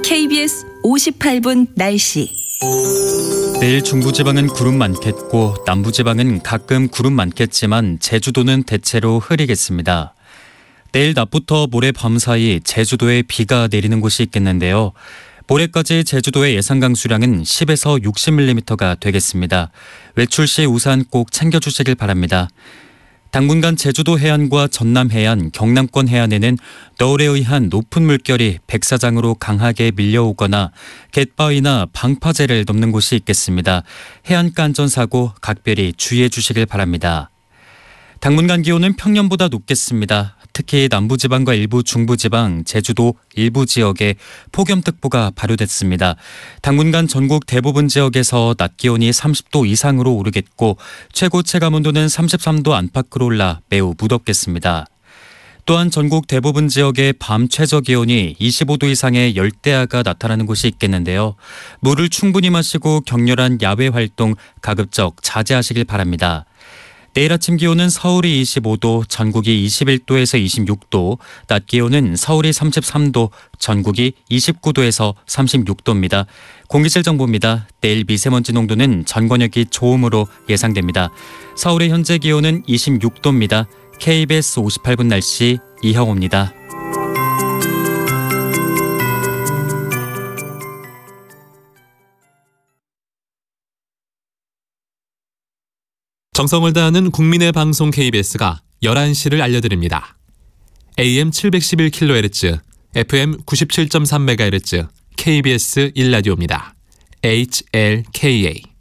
KBS 58분 날씨. 내일 중부지방은 구름 많겠고 남부지방은 가끔 구름 많겠지만 제주도는 대체로 흐리겠습니다. 내일 낮부터 모레 밤 사이 제주도에 비가 내리는 곳이 있겠는데요. 모레까지 제주도의 예상 강수량은 10에서 60mm가 되겠습니다. 외출 시 우산 꼭 챙겨주시길 바랍니다. 당분간 제주도 해안과 전남 해안, 경남권 해안에는 너울에 의한 높은 물결이 백사장으로 강하게 밀려오거나 갯바위나 방파제를 넘는 곳이 있겠습니다. 해안가 안전사고 각별히 주의해 주시길 바랍니다. 당분간 기온은 평년보다 높겠습니다. 특히 남부지방과 일부 중부지방, 제주도 일부 지역에 폭염특보가 발효됐습니다. 당분간 전국 대부분 지역에서 낮 기온이 30도 이상으로 오르겠고 최고 체감온도는 33도 안팎으로 올라 매우 무덥겠습니다. 또한 전국 대부분 지역의 밤 최저 기온이 25도 이상의 열대야가 나타나는 곳이 있겠는데요. 물을 충분히 마시고 격렬한 야외 활동 가급적 자제하시길 바랍니다. 내일 아침 기온은 서울이 25도, 전국이 21도에서 26도, 낮 기온은 서울이 33도, 전국이 29도에서 36도입니다. 공기질 정보입니다. 내일 미세먼지 농도는 전 권역이 좋음으로 예상됩니다. 서울의 현재 기온은 26도입니다. KBS 58분 날씨 이형호입니다. 정성을 다하는 국민의 방송 KBS가 11시를 알려드립니다. AM 711kHz, FM 97.3MHz, KBS 1라디오입니다. HLKA